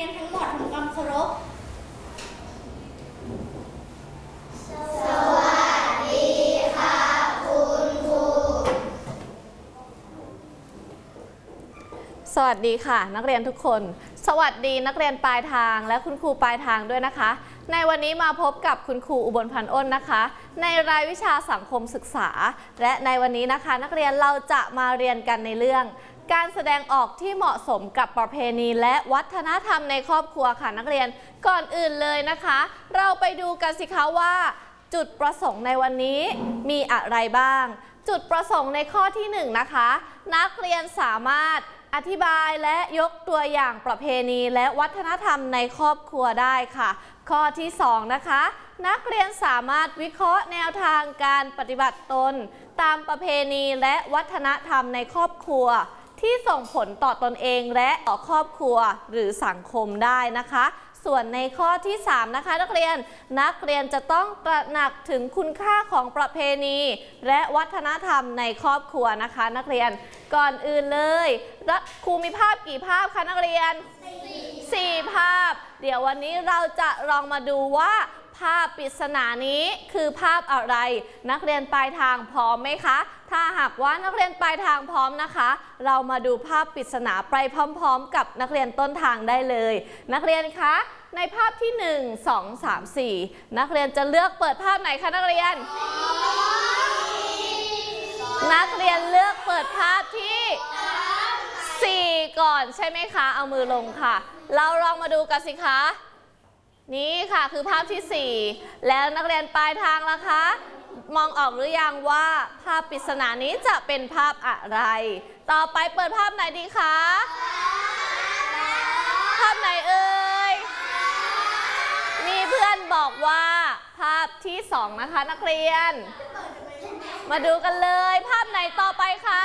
นทั้งหมดทำความเคารพสวัสดีค่ะคุณครูสวัสดีค่ะนักเรียนทุกคนสวัสดีนักเรียนปลายทางและคุณครูปลายทางด้วยนะคะในวันนี้มาพบกับคุณครูอุบลพันธ์อ้นนะคะในรายวิชาสังคมศึกษาและในวันนี้นะคะนักเรียนเราจะมาเรียนกันในเรื่องการแสดงออกที่เหมาะสมกับประเพณีและวัฒนธรรมในครอบครัวค่ะนักเรียนก่อนอื่นเลยนะคะเราไปดูกันสิคะว่าจุดประสงค์ในวันนี้มีอะไรบ้างจุดประสงค์ในข้อที่1นะคะนักเรียนสามารถอธิบายและยกตัวอย่างประเพณีและวัฒนธรรมในครอบครัวได้ค่ะข้อที่2นะคะนักเรียนสามารถวิเคราะห์แนวทางการปฏิบัติตนตามประเพณีและวัฒนธรรมในครอบครัวที่ส่งผลต่อตนเองและต่อครอบครัวหรือสังคมได้นะคะส่วนในข้อที่3นะคะนักเรียนจะต้องตระหนักถึงคุณค่าของประเพณีและวัฒนธรรมในครอบครัวนะคะนักเรียนก่อนอื่นเลยครูมีภาพกี่ภาพคะนักเรียน4 ภาพเดี๋ยววันนี้เราจะลองมาดูว่าภาพปริศนานี้คือภาพอะไรนักเรียนปลายทางพร้อมไหมคะถ้าหากว่านักเรียนปลายทางพร้อมนะคะเรามาดูภาพปริศนาไปพร้อมๆกับนักเรียนต้นทางได้เลยนักเรียนคะในภาพที่1 2 3 4นักเรียนจะเลือกเปิดภาพไหนคะนักเรียนเลือกเปิดภาพที่4ก่อนใช่ไหมคะเอามือลงค่ะเราลองมาดูกันสิคะนี่ค่ะคือภาพที่4แล้วนักเรียนปลายทางล่ะคะมองออกหรือยังว่าภาพปริศนานี้จะเป็นภาพอะไรต่อไปเปิดภาพไหนดีคะภาพไหนเอ่ยมีเพื่อนบอกว่าภาพที่2นะคะนักเรียนมาดูกันเลยภาพไหนต่อไปคะ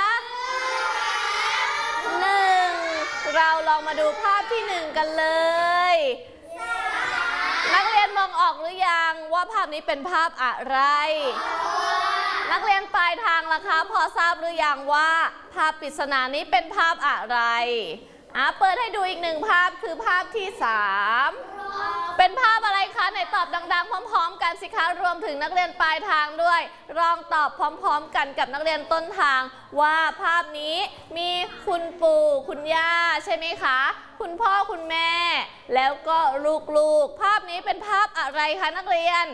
1เราลองมาดูภาพที่1กันเลยนักเรียนมองออกหรือยังว่าภาพนี้เป็นภาพอะไรนักเรียนปลายทางล่ะคะพอทราบหรือยังว่าภาพปริศนานี้เป็นภาพอะไรเปิดให้ดูอีก1ภาพคือภาพที่3เป็นภาพอะไรคะไหนตอบดังๆพร้อมๆกันสิคะรวมถึงนักเรียนปลายทางด้วยลองตอบพร้อมๆกันกับนักเรียนต้นทางว่าภาพนี้มีคุณปู่คุณย่าใช่ไหมคะคุณพ่อคุณแม่แล้วก็ลูกๆภาพนี้เป็นภาพอะไรคะนักเรียน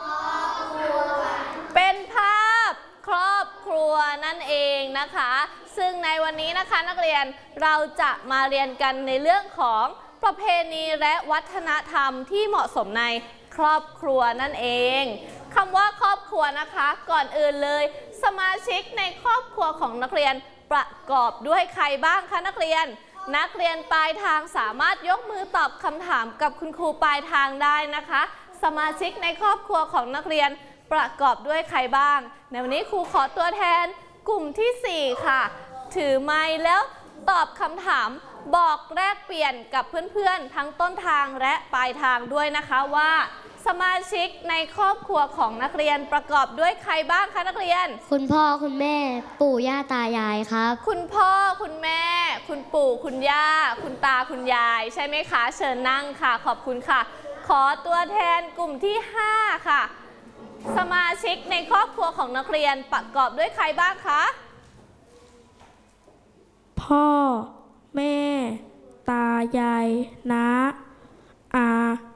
เป็นภาพครอบครัวนั่นเองนะคะซึ่งในวันนี้นะคะนักเรียนเราจะมาเรียนกันในเรื่องของประเพณีและวัฒนธรรมที่เหมาะสมในครอบครัวนั่นเองคำว่าครอบครัวนะคะก่อนอื่นเลยสมาชิกในครอบครัวของนักเรียนประกอบด้วยใครบ้างคะนักเรียนปลายทางสามารถยกมือตอบคำถามกับคุณครูปลายทางได้นะคะสมาชิกในครอบครัวของนักเรียนประกอบด้วยใครบ้างในวันนี้ครูขอตัวแทนกลุ่มที่4ค่ะถือไมค์แล้วตอบคำถามบอกแลกเปลี่ยนกับเพื่อนๆทั้งต้นทางและปลายทางด้วยนะคะว่าสมาชิกในครอบครัวของนักเรียนประกอบด้วยใครบ้างคะนักเรียนคุณพ่อคุณแม่ปู่ย่าตายายครับคุณพ่อคุณแม่คุณปู่คุณย่าคุณตาคุณยายใช่ไหมคะเชิญนั่งค่ะขอบคุณค่ะขอตัวแทนกลุ่มที่5ค่ะสมาชิกในครอบครัวของนักเรียนประกอบด้วยใครบ้างคะพ่อแม่ตายายน้าอา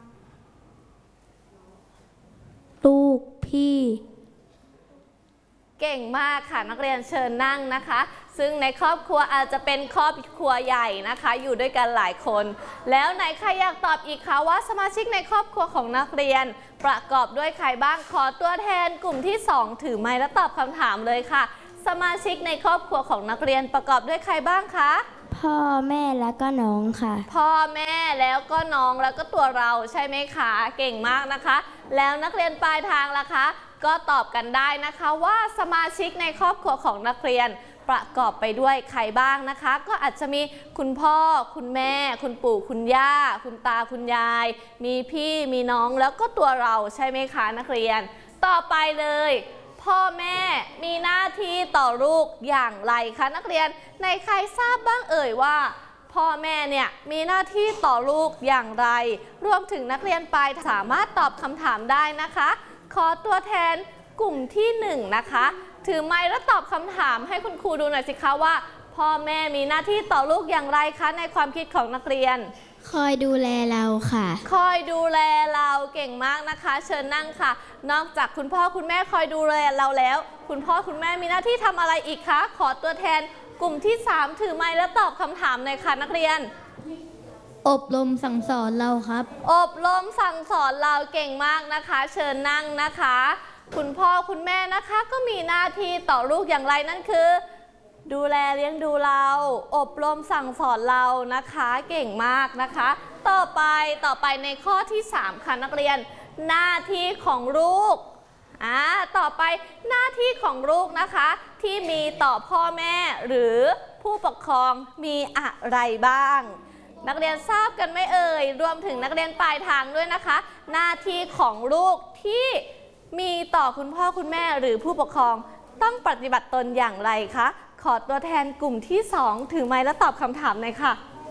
ลูกพี่เก่งมากค่ะนักเรียนเชิญนั่งนะคะซึ่งในครอบครัวอาจจะเป็นครอบครัวใหญ่นะคะอยู่ด้วยกันหลายคนแล้วไหนใครอยากตอบอีกคะว่าสมาชิกในครอบครัวของนักเรียนประกอบด้วยใครบ้างขอตัวแทนกลุ่มที่2ถือไมค์และตอบคำถามเลยค่ะสมาชิกในครอบครัวของนักเรียนประกอบด้วยใครบ้างคะพ่อแม่แล้วก็น้องค่ะพ่อแม่แล้วก็น้องแล้วก็ตัวเราใช่ไหมคะเก่งมากนะคะแล้วนักเรียนปลายทางล่ะคะก็ตอบกันได้นะคะว่าสมาชิกในครอบครัวของนักเรียนประกอบไปด้วยใครบ้างนะคะก็อาจจะมีคุณพ่อคุณแม่คุณปู่คุณย่าคุณตาคุณยายมีพี่มีน้องแล้วก็ตัวเราใช่ไหมคะนักเรียนต่อไปเลยพ่อแม่มีหน้าที่ต่อลูกอย่างไรคะนักเรียนในใครทราบบ้างเอ่ยว่าพ่อแม่เนี่ยมีหน้าที่ต่อลูกอย่างไรรวมถึงนักเรียนปลายสามารถตอบคำถามได้นะคะขอตัวแทนกลุ่มที่1นะคะถือไมค์แล้วตอบคำถามให้คุณครูดูหน่อยสิคะว่าพ่อแม่มีหน้าที่ต่อลูกอย่างไรคะในความคิดของนักเรียนคอยดูแลเราค่ะคอยดูแลเราเก่งมากนะคะเชิญนั่งค่ะนอกจากคุณพ่อคุณแม่คอยดูแลเราแล้วคุณพ่อคุณแม่มีหน้าที่ทำอะไรอีกคะขอตัวแทนกลุ่มที่3ถือไมค์แล้วตอบคำถามหน่อยค่ะนักเรียนอบรมสั่งสอนเราครับอบรมสั่งสอนเราเก่งมากนะคะเชิญนั่งนะคะคุณพ่อคุณแม่นะคะก็มีหน้าที่ต่อลูกอย่างไรนั่นคือดูแลเลี้ยงดูเราอบรมสั่งสอนเรานะคะเก่งมากนะคะต่อไปในข้อที่3ค่ะนักเรียนหน้าที่ของลูกต่อไปหน้าที่ของลูกนะคะที่มีต่อพ่อแม่หรือผู้ปกครองมีอะไรบ้างนักเรียนทราบกันไหมเอ่ยรวมถึงนักเรียนปลายทางด้วยนะคะหน้าที่ของลูกที่มีต่อคุณพ่อคุณแม่หรือผู้ปกครองต้องปฏิบัติตนอย่างไรคะขอตัวแทนกลุ่มที่2ถือไมค์และตอบคำถามหน่อยค่ะ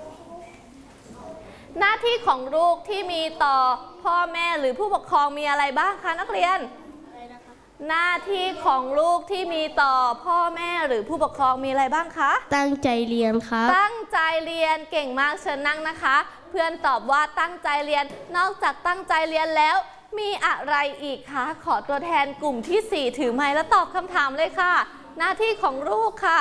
หน้าที่ของลูกที่มีต่อพ่อแม่หรือผู้ปกครองมีอะไรบ้างคะนักเรียนหน้าที่ของลูกที่มีต่อพ่อแม่หรือผู้ปกครองมีอะไรบ้างคะตั้งใจเรียนครับตั้งใจเรียนเก่งมากเชิญนั่งนะคะเพื่อนตอบว่าตั้งใจเรียนนอกจากตั้งใจเรียนแล้วมีอะไรอีกคะขอตัวแทนกลุ่มที่4ถือไมค์และตอบคำถามเลยค่ะหน้าที่ของลูกค่ะ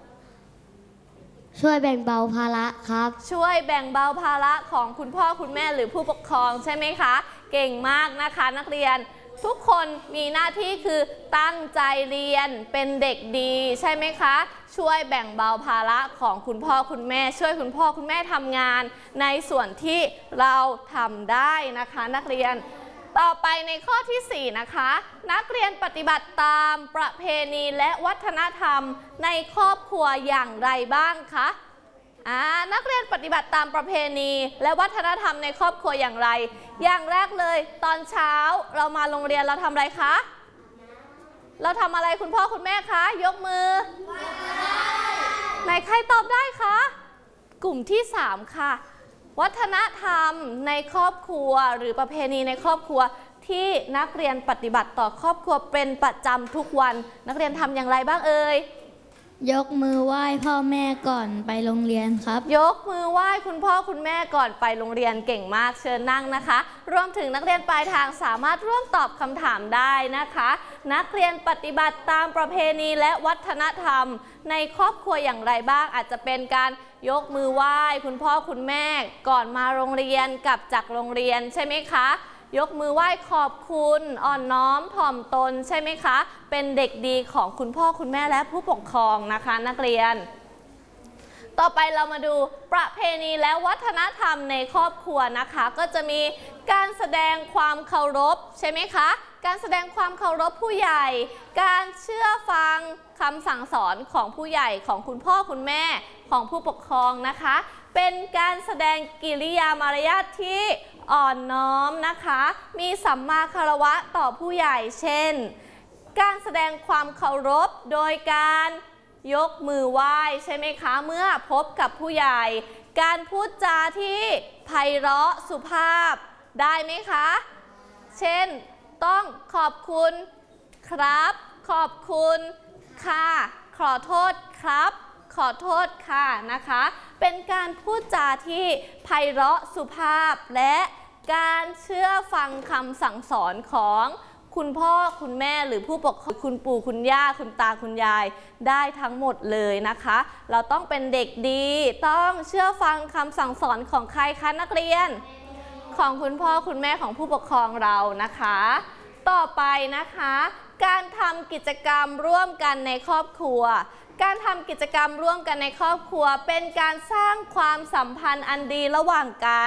ช่วยแบ่งเบาภาระครับช่วยแบ่งเบาภาระของคุณพ่อคุณแม่หรือผู้ปกครองใช่ไหมคะเก่งมากนะคะนักเรียนทุกคนมีหน้าที่คือตั้งใจเรียนเป็นเด็กดีใช่ไหมคะช่วยแบ่งเบาภาระของคุณพ่อคุณแม่ช่วยคุณพ่อคุณแม่ทำงานในส่วนที่เราทำได้นะคะนักเรียนต่อไปในข้อที่4นะคะนักเรียนปฏิบัติตามประเพณีและวัฒนธรรมในครอบครัวอย่างไรบ้างคะนักเรียนปฏิบัติตามประเพณีและวัฒนธรรมในครอบครัวอย่างไรอย่างแรกเลยตอนเช้าเรามาโรงเรียนเราทำอะไรคะเราทำอะไรคุณพ่อคุณแม่คะยกมือไหนใครตอบได้คะกลุ่มที่3ค่ะวัฒนธรรมในครอบครัวหรือประเพณีในครอบครัวที่นักเรียนปฏิบัติต่อครอบครัวเป็นประจำทุกวันนักเรียนทำอย่างไรบ้างเอ่ยยกมือไหว้พ่อแม่ก่อนไปโรงเรียนครับยกมือไหว้คุณพ่อคุณแม่ก่อนไปโรงเรียนเก่งมากเชิญนั่งนะคะรวมถึงนักเรียนปลายทางสามารถร่วมตอบคำถามได้นะคะนักเรียนปฏิบัติตามประเพณีและวัฒนธรรมในครอบครัวอย่างไรบ้างอาจจะเป็นการยกมือไหว้คุณพ่อคุณแม่ก่อนมาโรงเรียนกลับจากโรงเรียนใช่ไหมคะยกมือไหว้ขอบคุณอ่อนน้อมถ่อมตนใช่ไหมคะเป็นเด็กดีของคุณพ่อคุณแม่และผู้ปกครองนะคะนักเรียนต่อไปเรามาดูประเพณีและวัฒนธรรมในครอบครัวนะคะก็จะมีการแสดงความเคารพใช่ไหมคะการแสดงความเคารพผู้ใหญ่การเชื่อฟังคำสั่งสอนของผู้ใหญ่ของคุณพ่อคุณแม่ของผู้ปกครองนะคะเป็นการแสดงกิริยามารยาทที่อ่อนน้อมนะคะมีสัมมาคารวะต่อผู้ใหญ่เช่นการแสดงความเคารพโดยการยกมือไหว้ใช่ไหมคะเมื่อพบกับผู้ใหญ่การพูดจาที่ไพเราะสุภาพได้ไหมคะเช่นต้องขอบคุณครับขอบคุณค่ะขอโทษครับขอโทษค่ะนะคะเป็นการพูดจาที่ไพเราะสุภาพและการเชื่อฟังคำสั่งสอนของคุณพ่อคุณแม่หรือผู้ปกครองคุณปู่คุณย่าคุณตาคุณยายได้ทั้งหมดเลยนะคะเราต้องเป็นเด็กดีต้องเชื่อฟังคำสั่งสอนของใครคะนักเรียนของคุณพ่อคุณแม่ของผู้ปกครองเรานะคะต่อไปนะคะการทำกิจกรรมร่วมกันในครอบครัวการทำกิจกรรมร่วมกันในครอบครัวเป็นการสร้างความสัมพันธ์อันดีระหว่างกัน